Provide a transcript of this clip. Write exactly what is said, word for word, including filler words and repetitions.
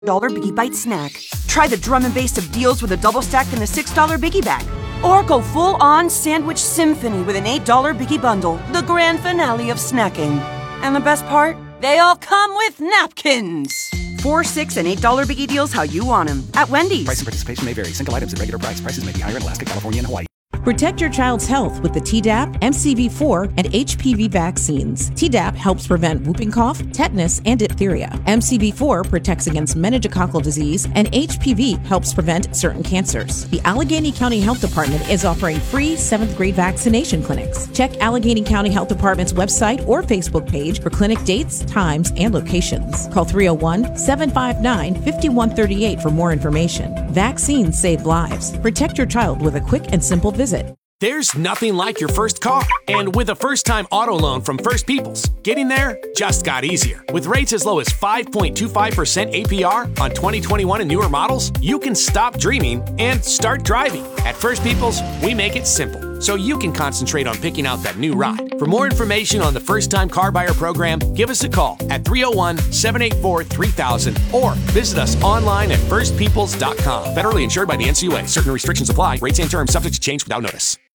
dollar Biggie Bite snack. Try the drum and bass of deals with a double stack and the six dollar Biggie Bag. Or go full-on sandwich symphony with an eight dollar Biggie Bundle, the grand finale of snacking. And the best part? They all come with napkins. Four, six, and eight dollar Biggie deals how you want them at Wendy's. Price and participation may vary. Single items at regular price. Prices may be higher in Alaska, California, and Hawaii. Protect your child's health with the Tdap, M C V four, and H P V vaccines. Tdap helps prevent whooping cough, tetanus, and diphtheria. M C V four protects against meningococcal disease, and H P V helps prevent certain cancers. The Allegheny County Health Department is offering free seventh grade vaccination clinics. Check Allegheny County Health Department's website or Facebook page for clinic dates, times, and locations. Call three oh one, seven five nine, five one three eight for more information. Vaccines save lives. Protect your child with a quick and simple visit. There's nothing like your first car. And with a first-time auto loan from First Peoples, getting there just got easier. With rates as low as five point two five percent A P R on twenty twenty-one and newer models, you can stop dreaming and start driving. At First Peoples, we make it simple, so you can concentrate on picking out that new ride. For more information on the first-time car buyer program, give us a call at three oh one, seven eight four, three thousand or visit us online at first peoples dot com. Federally insured by the N C U A. Certain restrictions apply. Rates and terms subject to change without notice.